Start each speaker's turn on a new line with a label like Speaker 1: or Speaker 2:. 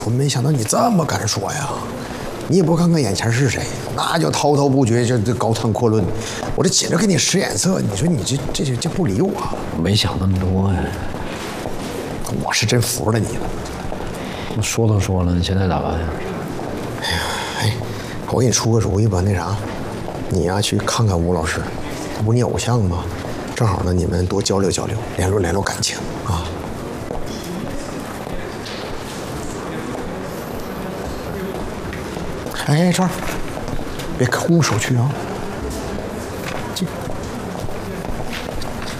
Speaker 1: 我没想到你这么敢说呀！你也不看看眼前是谁，那就滔滔不绝，这高谈阔论。我这紧着给你使眼色，你说你这不理我，
Speaker 2: 没想那么多呀。
Speaker 1: 我是真服了你了。
Speaker 2: 我说都说了，你现在咋办呀？
Speaker 1: 哎，我给你出个主意吧，那啥，你呀去看看吴老师，他不你偶像吗？正好呢，你们多交流交流，联络联络感情啊。哎，这儿别空手去啊！